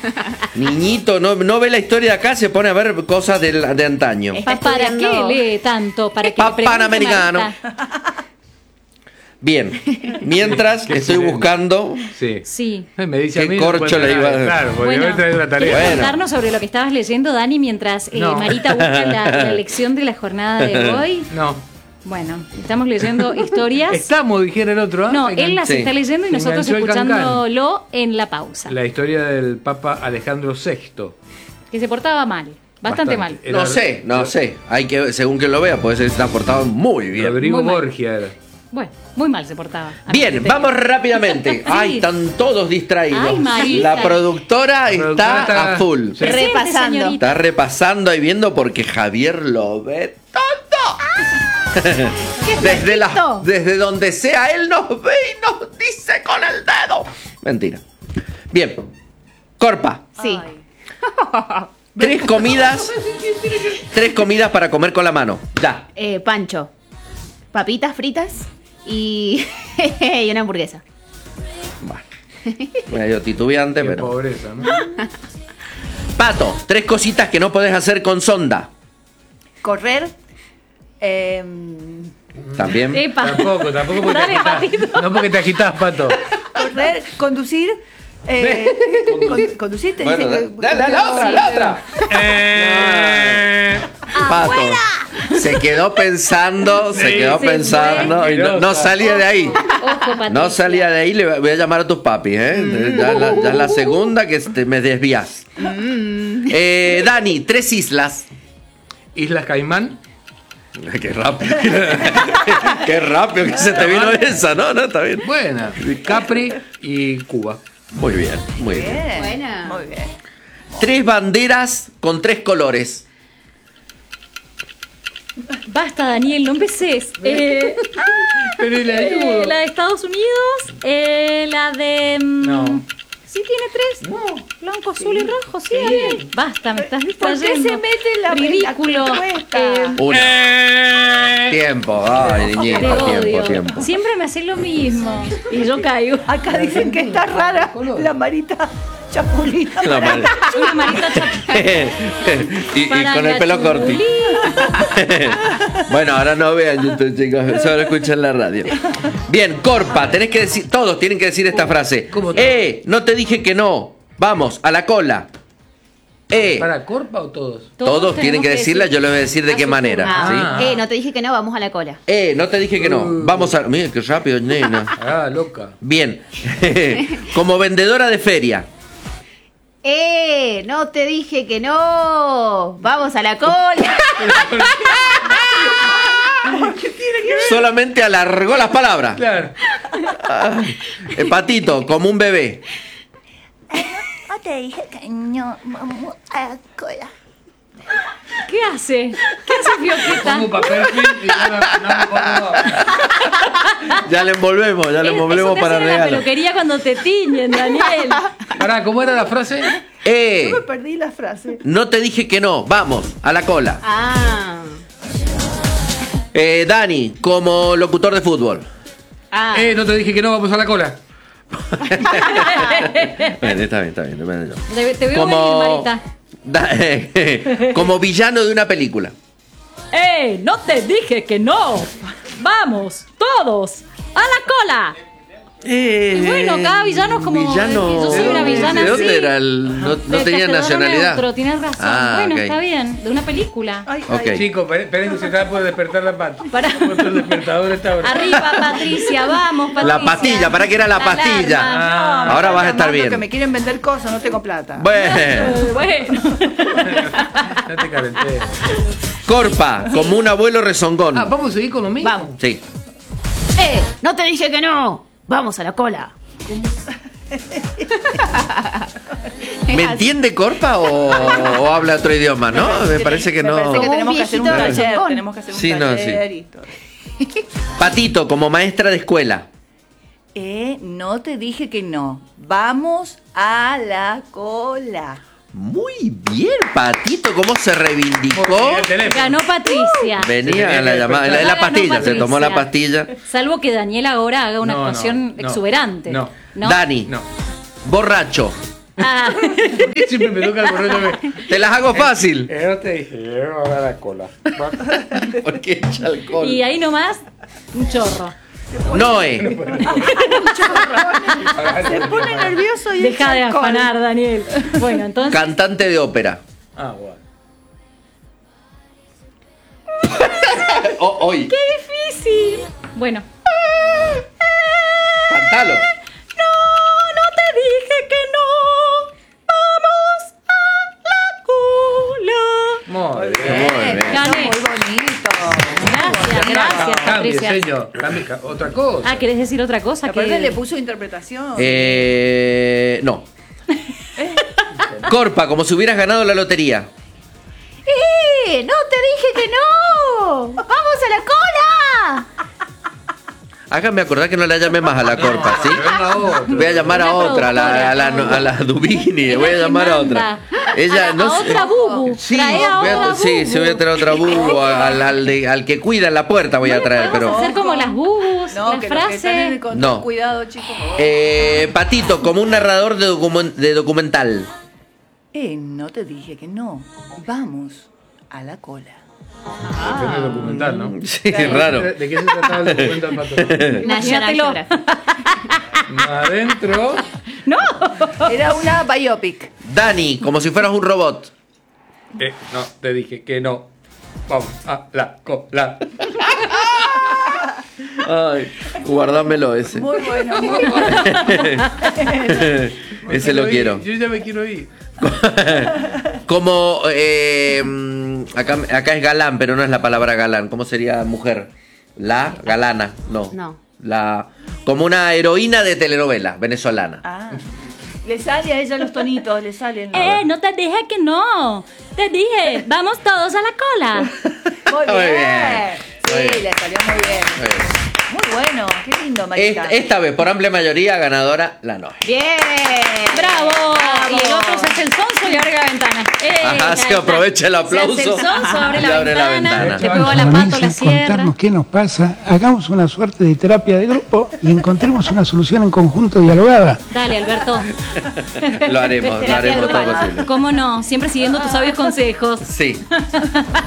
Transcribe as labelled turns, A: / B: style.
A: Niñito, no ve la historia de acá, se pone a ver cosas de antaño.
B: ¿Para qué lee tanto? ¿Para que le
A: Panamericano.
B: Marita?
A: Bien, mientras estoy buscando.
C: Sí.
B: Me
C: dice
A: ¿Qué corcho le iba a dar?
C: Claro, porque
B: Bueno,
C: me trae una tarea.
B: ¿quieres contarnos sobre lo que estabas leyendo, Dani, mientras Marita busca la lección de la jornada de hoy?
C: No.
B: Bueno, estamos leyendo historias.
C: Dijera el otro.
B: No, él las está leyendo y
C: Se
B: nosotros
C: enganchó el
B: escuchándolo en la pausa.
C: La historia del Papa Alejandro VI.
B: Que se portaba mal, bastante mal.
A: No sé. Hay que, según que lo vea, puede ser que se está portado muy bien.
C: Rodrigo
B: Muy mal.
C: Borgia era.
B: Bueno, muy mal se portaba.
A: Bien, vamos rápidamente. Ay, están todos distraídos.
B: Ay, Marita.
A: La productora está a full.
C: Sí.
D: Repasando.
B: Señorita.
A: Está repasando y viendo porque Javier lo ve todo. Desde donde sea, él nos ve y nos dice con el dedo. Mentira. Bien. Corpa.
D: Sí.
A: Tres comidas para comer con la mano. Ya.
D: Pancho. Papitas fritas y, y una hamburguesa.
A: Bueno. Medio titubeante,
C: Qué
A: pero.
C: pobreza, ¿no?
A: Pato, tres cositas que no podés hacer con sonda.
E: Correr.
A: También.
B: Epa.
C: Tampoco porque te
B: Dale,
C: agitás.
B: Patito.
C: No porque te agitás, Pato.
E: Correr, conducir. Conducir te
A: Bueno,
E: dice que.
A: dale, la otra. Pato. Se quedó pensando, y no salía de ahí.
B: Ojo, Patricia.
A: No salía de ahí, le voy a llamar a tus papis, ¿eh? Ya es la segunda que me desvías. Dani, tres islas.
C: Islas Caimán.
A: Qué rápido. Qué rápido que se te vino esa, ¿no? No, está bien.
C: Buena. Capri y Cuba.
A: Muy bien.
D: Buena.
E: Muy bien.
A: Tres banderas con tres colores.
B: Basta, Daniel, no empeces.
C: Pero y la de Cuba.
B: La de Estados Unidos, la de...
C: No.
B: Sí, tiene tres. No. Blanco, azul y rojo, sí, Daniel. Basta, me estás
E: ¿Por
B: distrayendo.
E: qué se mete en la
B: Ridículo.
E: respuesta?
A: Una. Tiempo. Ay,
B: Te
A: niñita,
B: odio.
A: tiempo.
B: Siempre me haces lo mismo. Y yo caigo.
E: Acá dicen que está rara la Marita Chapulina.
A: La madre.
B: Una Marita Chapulín.
A: y con el pelo corto. Bueno, ahora no vean YouTube, chicos, solo escuchan la radio. Bien, Corpa, tenés que decir, todos tienen que decir esta frase.
C: ¿Cómo
A: No te dije que no. Vamos, a la cola.
C: ¿Para Corpa o todos?
A: Todos tienen que decirla, yo les voy a decir de qué manera.
D: Ah,
A: ¿sí?
D: no te dije que no, vamos a la cola.
A: No te dije que no. Vamos a. Mira qué rápido, nena.
C: Ah, loca.
A: Bien. Como vendedora de feria.
D: No te dije que no, vamos a la cola.
A: Solamente alargó las palabras.
C: Claro.
A: Patito, como un bebé.
E: No te dije que no, vamos a la cola.
B: ¿Qué hace? ¿Qué hace Fioqueta?
C: Pongo papel film y no me pongo.
A: Ya le envolvemos
B: Eso te
A: para
B: hacen en la
A: regalo.
B: peluquería cuando te tiñen, Daniel.
C: Pará, ¿cómo era la frase?
E: Yo me perdí la frase.
A: No te dije que no. Vamos, a la cola.
D: Ah.
A: Dani, como locutor de fútbol.
C: No te dije que no, vamos a la cola.
A: Bueno, está bien.
B: Te veo venir, Marita.
A: Como villano de una película.
B: No te dije que no. Vamos, todos, a la cola. Y bueno, cada villano es como... Yo soy una villana
A: ¿De dónde
B: así.
A: era? No
B: De
A: tenía
B: Castellano
A: nacionalidad.
B: Neutro, tienes razón. Bueno,
A: ok.
B: está bien, de una película.
E: Ay,
A: Ok.
E: ay.
C: Chicos, esperen que se está por despertar la pata.
B: Para.
C: El despertador está ahora.
B: Arriba, Patricia, vamos, Patricia.
A: La pastilla, ¿para qué era la pastilla?
B: alarma.
E: No, me
A: Ahora
E: están
A: vas a estar
E: llamando
A: bien.
E: Que me quieren vender cosas, no tengo plata.
A: Bueno,
B: Bueno.
C: No te calenté.
A: Corpa, como un abuelo rezongón.
C: ¿Vamos a seguir con lo mismo?
D: Vamos.
A: Sí.
D: No te dije que no, vamos a la cola.
A: ¿Me entiende Corpa o habla otro idioma? No, me parece que
E: Me parece que
A: no.
E: tenemos que hacer un
D: viejito
E: taller.
D: rezongón.
E: Tenemos que hacer un
A: Sí, no,
E: taller
A: sí.
E: y todo.
A: Patito, como maestra de escuela.
E: No te dije que no. Vamos a la cola.
A: Muy bien, Patito, cómo se reivindicó.
B: Ganó Patricia.
A: Venía a la llamada,
B: Ya
A: la
B: ganó
A: pastilla, se tomó la
B: Patricia.
A: pastilla.
B: Salvo que Daniel ahora haga una
C: No,
B: actuación
C: no,
B: exuberante.
C: no.
B: ¿No?
A: Dani,
C: No.
A: borracho.
B: Ah.
C: ¿Por qué siempre me toca el correo?
A: Te las hago fácil.
C: No te dije, yo voy a la cola.
A: Porque echa alcohol.
B: Y ahí nomás, un chorro.
A: Noé.
E: Se pone nervioso y
B: Deja
E: echa
B: de
E: alcohol.
B: afanar, Daniel. Bueno, entonces.
A: Cantante de ópera.
C: Ah, bueno.
A: Hoy.
B: ¡Qué difícil! Bueno.
A: Cántalo.
B: No te dije que no. Vamos a la cola.
C: Muy bien.
A: Muy bien.
B: Gané.
E: Muy bonito.
B: Gracias,
C: Cambie,
B: Patricia.
C: señor. Cambie, otra cosa.
B: Ah, ¿querés decir otra cosa?
E: Aparte le puso interpretación.
A: No. Corpa, como si hubieras ganado la lotería.
E: No te dije que no. Vamos a la cola.
A: Hágame acordar que no la llame más a la Corpa, ¿sí? Voy a llamar a
B: Una
A: otra, a la Dubini,
B: Es
A: voy a
B: la que
A: llamar a otra.
B: manda.
A: Ella
B: a
A: no sé.
B: otra bubu.
A: Sí,
B: Trae a otra bubu.
A: sí, voy a traer otra bubu, al que cuida en la puerta voy a traer,
B: Vamos a
A: pero.
B: hacer como las bubus,
E: No,
B: las
E: que los que están en el
B: frases.
E: control,
A: No.
E: cuidado, chicos.
A: Patito, como un narrador de documental.
E: No te dije que no. Vamos a la cola.
C: Depende del documental, ¿no?
A: Sí, raro.
C: ¿De qué se trataba el documental, Pato?
B: National
D: Imagínatelo.
B: Geographic.
C: Adentro.
B: No.
E: Era una biopic.
A: Dani, como si fueras un robot.
C: No, te dije que no. Vamos a la cola.
A: Ay, guardámelo ese.
E: Muy bueno, muy bueno.
A: Ese lo quiero.
C: Yo ya me quiero ir.
A: Como acá es galán, pero no es la palabra galán. ¿Cómo sería mujer? La galana, no.
D: No.
A: Como una heroína de telenovela venezolana.
E: Ah. Le sale a ella los tonitos, le salen.
B: No te dije que no. Te dije, vamos todos a la cola.
E: Muy
A: Muy
E: bien.
A: bien.
E: Sí,
A: Muy bien.
E: le salió muy bien. Muy bueno, qué lindo, Marita.
A: Esta vez, por amplia mayoría, ganadora la Noé.
E: Bien.
B: ¡Bravo!
E: Bravo.
B: Y el otro se hace el sonso y abre la ventana.
A: Ajá,
B: Ahí
A: se
B: está.
A: aprovecha el aplauso
B: Se hace el sonso, abre
A: y
B: la
A: abre la
B: ventana,
A: ventana.
B: le pegó a la pato, la cierra.
F: contarnos qué nos pasa, hagamos una suerte de terapia de grupo y encontremos una solución en conjunto dialogada.
B: Dale, Alberto.
A: Lo haremos todo posible.
B: ¿Cómo no? Siempre siguiendo tus sabios consejos.
A: Sí.